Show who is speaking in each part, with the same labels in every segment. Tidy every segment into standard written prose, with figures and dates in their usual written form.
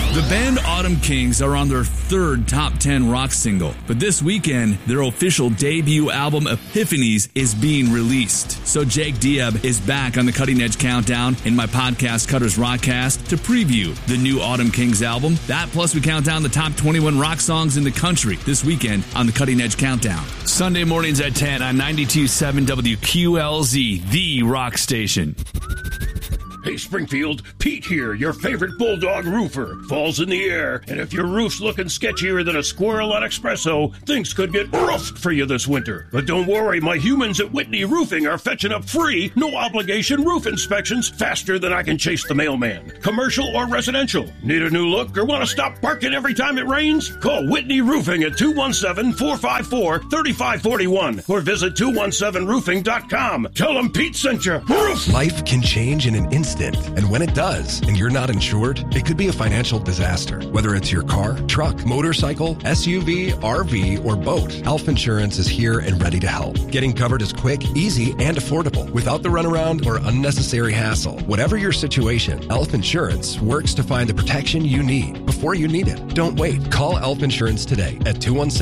Speaker 1: The band Autumn Kings are on their third top 10 rock single, but this weekend, their official debut album Epiphanies is being released. So Jake Diab is back on the Cutting Edge Countdown in my podcast Cutter's Rockcast to preview the new Autumn Kings album. That plus we count down the top 21 rock songs in the country this weekend on the Cutting Edge Countdown. Sunday mornings at 10 on 92.7 WQLZ, the rock station.
Speaker 2: Hey, Springfield, Pete here, your favorite Bulldog roofer. Fall's in the air, and if your roof's looking sketchier than a squirrel on espresso, things could get roughed for you this winter. But don't worry, my humans at Whitney Roofing are fetching up free, no-obligation roof inspections faster than I can chase the mailman. Commercial or residential. Need a new look or want to stop barking every time it rains? Call Whitney Roofing at 217-454-3541 or visit 217roofing.com. Tell them Pete sent you. Roof!
Speaker 3: Life can change in an instant. And when it does, and you're not insured, it could be a financial disaster. Whether it's your car, truck, motorcycle, SUV, RV, or boat, Elf Insurance is here and ready to help. Getting covered is quick, easy, and affordable without the runaround or unnecessary hassle. Whatever your situation, Elf Insurance works to find the protection you need before you need it. Don't wait. Call Elf Insurance today at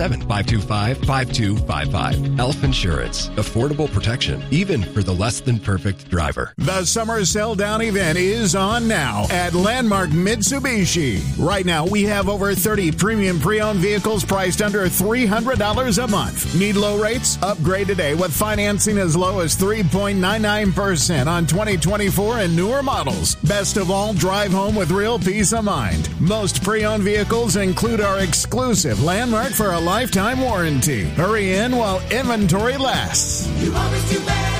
Speaker 3: 217-525-5255. Elf Insurance. Affordable protection, even for the less than perfect driver.
Speaker 4: The summer sell down event is on now at Landmark Mitsubishi. Right now, we have over 30 premium pre-owned vehicles priced under $300 a month. Need low rates? Upgrade today with financing as low as 3.99% on 2024 and newer models. Best of all, drive home with real peace of mind. Most pre-owned vehicles include our exclusive Landmark for a lifetime warranty. Hurry in while inventory lasts.
Speaker 5: You always do better.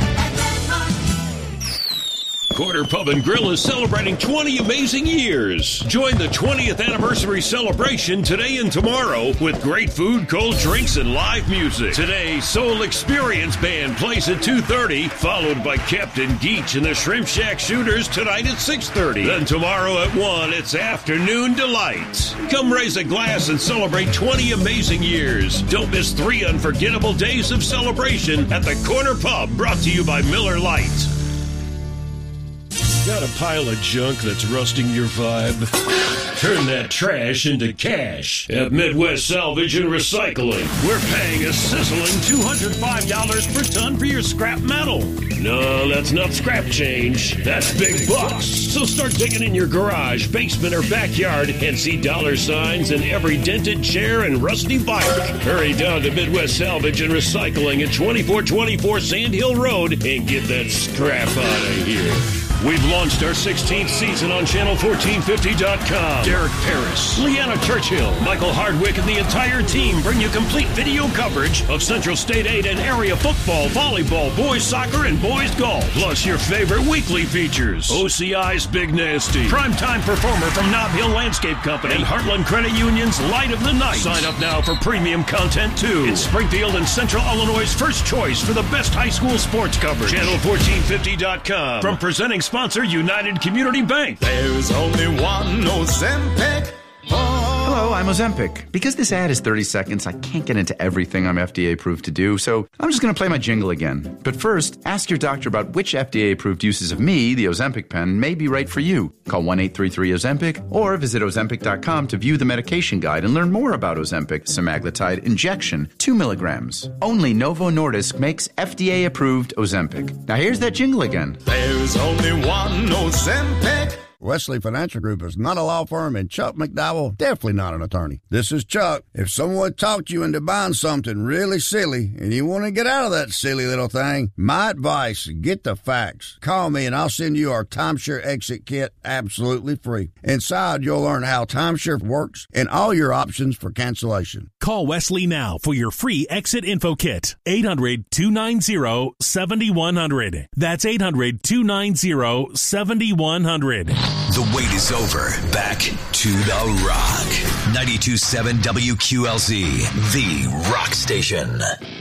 Speaker 2: Corner Pub and Grill is celebrating 20 amazing years. Join the 20th anniversary celebration today and tomorrow with great food, cold drinks, and live music. Today, Soul Experience Band plays at 2:30, followed by Captain Geach and the Shrimp Shack Shooters tonight at 6:30. Then tomorrow at 1, it's Afternoon Delights. Come raise a glass and celebrate 20 amazing years. Don't miss 3 unforgettable days of celebration at the Corner Pub, brought to you by Miller Lite. Got a pile of junk that's rusting your vibe? Turn that trash into cash at Midwest Salvage and Recycling. We're paying a sizzling $205 per ton for your scrap metal. No, that's not scrap change. That's big bucks. So start digging in your garage, basement, or backyard and see dollar signs in every dented chair and rusty bike. Hurry down to Midwest Salvage and Recycling at 2424 Sand Hill Road and get that scrap out of here. We've launched our 16th season on Channel1450.com. Derek Paris, Leanna Churchill, Michael Hardwick, and the entire team bring you complete video coverage of Central State 8 and area football, volleyball, boys soccer, and boys golf. Plus your favorite weekly features. OCI's Big Nasty, primetime performer from Nob Hill Landscape Company, and Heartland Credit Union's Light of the Night. Sign up now for premium content too. It's Springfield and Central Illinois' first choice for the best high school sports coverage. Channel1450.com. From presenting sponsor United Community Bank.
Speaker 6: There's only one Ozempic.
Speaker 7: Hello, I'm Ozempic. Because this ad is 30 seconds, I can't get into everything I'm FDA approved to do, so I'm just going to play my jingle again. But first, ask your doctor about which FDA approved uses of me, the Ozempic pen, may be right for you. Call 1-833-OZEMPIC or visit Ozempic.com to view the medication guide and learn more about Ozempic semaglutide injection, 2 milligrams. Only Novo Nordisk makes FDA approved Ozempic. Now here's that jingle again.
Speaker 6: There's only one Ozempic.
Speaker 8: Wesley Financial Group is not a law firm, and Chuck McDowell definitely not an attorney. This is Chuck. If someone talked you into buying something really silly and you want to get out of that silly little thing, my advice, get the facts. Call me and I'll send you our timeshare exit kit absolutely free. Inside, you'll learn how timeshare works and all your options for cancellation.
Speaker 9: Call Wesley now for your free exit info kit. 800-290-7100. That's 800-290-7100.
Speaker 10: The wait is over. Back to the Rock. 92.7 WQLZ, the rock station.